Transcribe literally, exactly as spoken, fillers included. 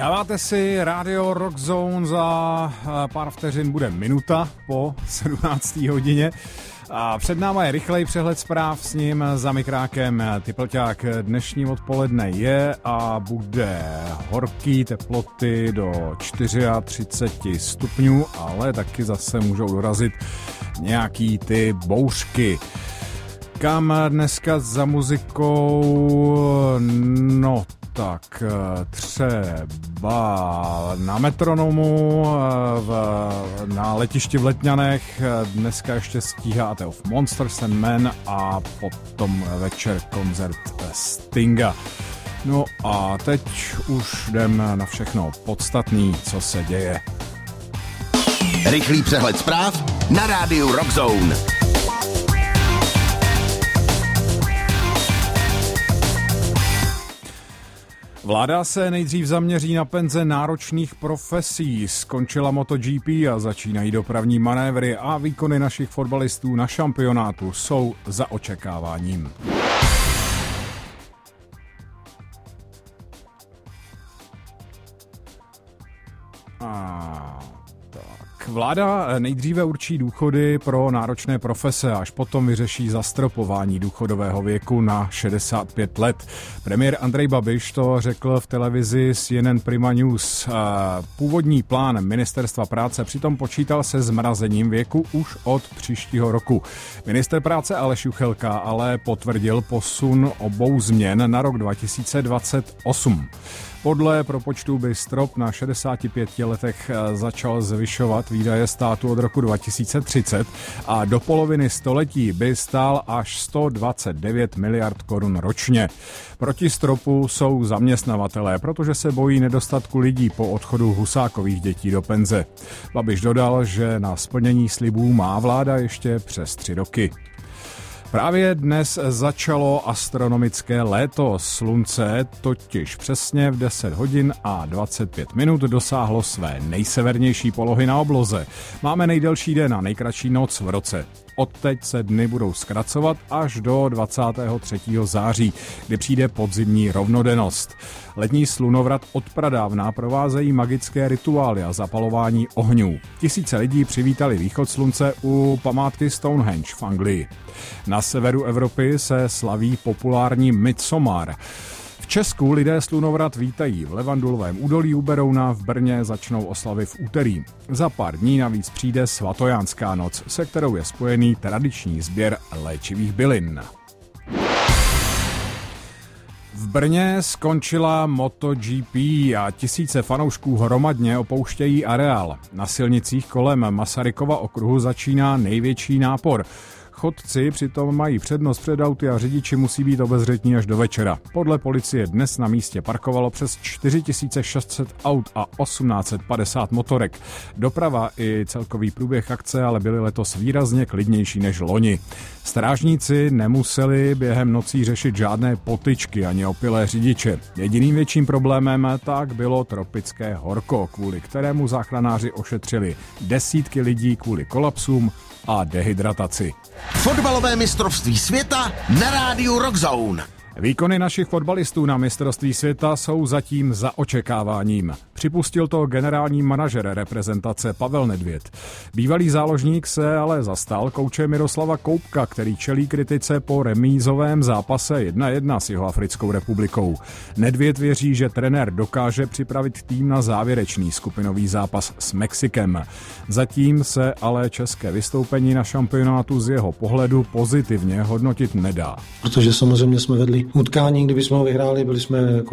Dáváte si rádio Rock Zone, za pár vteřin bude minuta po sedmnácté hodině. A před náma je rychlej přehled zpráv, s ním za mikrákem Typlťák. Dnešní odpoledne je a bude horký, teploty do třicet čtyři stupňů, ale taky zase můžou dorazit nějaký ty bouřky. Kam dneska za muzikou? No tak třeba na Metronomu, v, na letišti v Letňanech dneska ještě stíhá of Monsters and Men a potom večer koncert Stinga. No a teď už jdem na všechno podstatný, co se děje. Rychlý přehled zpráv na rádiu Rock Zone. Vláda se nejdřív zaměří na penze náročných profesí. Skončila MotoGP a začínají dopravní manévry a výkony našich fotbalistů na šampionátu jsou za očekáváním. A tak. Vláda nejdříve určí důchody pro náročné profese, až potom vyřeší zastropování důchodového věku na šedesát pět let. Premiér Andrej Babiš to řekl v televizi C N N Prima News. Původní plán Ministerstva práce přitom počítal se zmrazením věku už od příštího roku. Minister práce Aleš Juchelka ale potvrdil posun obou změn na rok dva tisíce dvacet osm. Podle propočtu by strop na šedesáti pěti letech začal zvyšovat výdaje státu od roku dva tisíce třicet a do poloviny století by stál až sto dvacet devět miliard korun ročně. Proti stropu jsou zaměstnavatelé, protože se bojí nedostatku lidí po odchodu Husákových dětí do penze. Babiš dodal, že na splnění slibů má vláda ještě přes tři roky. Právě dnes začalo astronomické léto. Slunce totiž přesně v deset hodin a dvacet pět minut dosáhlo své nejsevernější polohy na obloze. Máme nejdelší den a nejkratší noc v roce. Odteď se dny budou zkracovat až do dvacátého třetího září, kdy přijde podzimní rovnodennost. Letní slunovrat od pradávna provázejí magické rituály a zapalování ohňů. Tisíce lidí přivítali východ slunce u památky Stonehenge v Anglii. Na severu Evropy se slaví populární Midsommar. V Česku lidé slunovrat vítají v Levandulovém údolí u Berouna, v Brně začnou oslavy v úterý. Za pár dní navíc přijde svatojánská noc, se kterou je spojený tradiční sběr léčivých bylin. V Brně skončila MotoGP a tisíce fanoušků hromadně opouštějí areál. Na silnicích kolem Masarykova okruhu začíná největší nápor. Chodci přitom mají přednost před auty a řidiči musí být obezřetní až do večera. Podle policie dnes na místě parkovalo přes čtyři tisíce šest set aut a tisíc osm set padesát motorek. Doprava i celkový průběh akce ale byly letos výrazně klidnější než loni. Strážníci nemuseli během nocí řešit žádné potyčky ani opilé řidiče. Jediným větším problémem tak bylo tropické horko, kvůli kterému záchranáři ošetřili desítky lidí kvůli kolapsům a dehydrataci. Fotbalové mistrovství světa na rádiu Rock Zone. Výkony našich fotbalistů na mistrovství světa jsou zatím za očekáváním. Připustil to generální manažer reprezentace Pavel Nedvěd. Bývalý záložník se ale zastal kouče Miroslava Koupka, který čelí kritice po remízovém zápase jedna jedna s Jihoafrickou republikou. Nedvěd věří, že trenér dokáže připravit tým na závěrečný skupinový zápas s Mexikem. Zatím se ale české vystoupení na šampionátu z jeho pohledu pozitivně hodnotit nedá. Protože samozřejmě jsme vedli utkání, kdyby jsme ho vyhráli, byli jsme